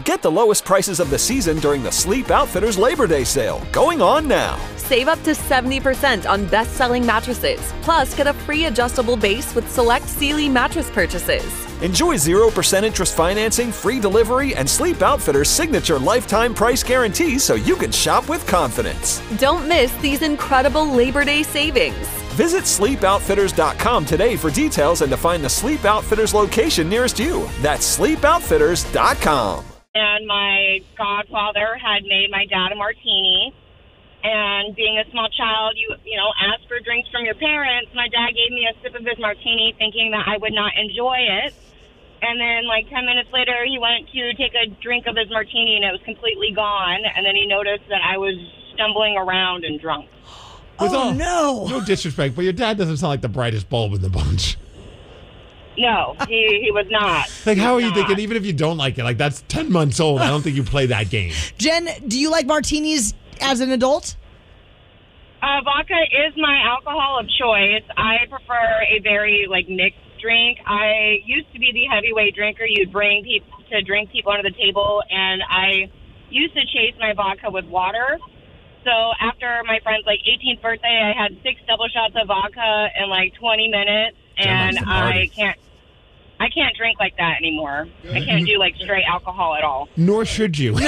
Get the lowest prices of the season during the Sleep Outfitters Labor Day sale, going on now. Save up to 70% on best-selling mattresses. Plus, get a free adjustable base with select Sealy mattress purchases. Enjoy 0% interest financing, free delivery, and Sleep Outfitters' signature lifetime price guarantee so you can shop with confidence. Don't miss these incredible Labor Day savings. Visit sleepoutfitters.com today for details and to find the Sleep Outfitters location nearest you. That's sleepoutfitters.com. And my godfather had made my dad a martini. And being a small child, you ask for drinks from your parents. My dad gave me a sip of his martini thinking that I would not enjoy it. And then, 10 minutes later, he went to take a drink of his martini, and it was completely gone. And then he noticed that I was stumbling around and drunk. No disrespect, but your dad doesn't sound like the brightest bulb in the bunch. No, he was not. How are you thinking, even if you don't like it, that's 10 months old, I don't think you play that game. Jen, do you like martinis as an adult? Vodka is my alcohol of choice. I prefer a very, mixed drink. I used to be the heavyweight drinker you'd bring to drink people under the table, and I used to chase my vodka with water. So after my friend's 18th birthday, I had 6 double shots of vodka in 20 minutes, and I can't drink like that anymore. I can't do straight alcohol at all. Nor should you.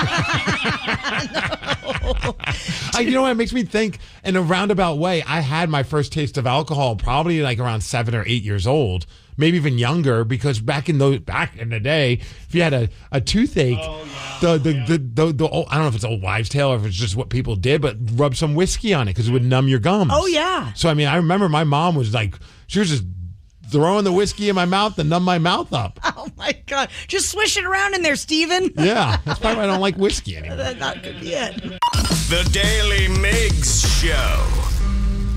You know what? It makes me think in a roundabout way. I had my first taste of alcohol probably around 7 or 8 years old, maybe even younger, because back in the day, if you had a toothache, the I don't know if it's old wives' tale or if it's just what people did, but rub some whiskey on it because it would numb your gums. Oh yeah. So I remember my mom was she was just throwing the whiskey in my mouth to numb my mouth up. Oh, my God. Just swish it around in there, Steven. Yeah, that's probably why I don't like whiskey anymore. That could be it. The Daily Migs Show.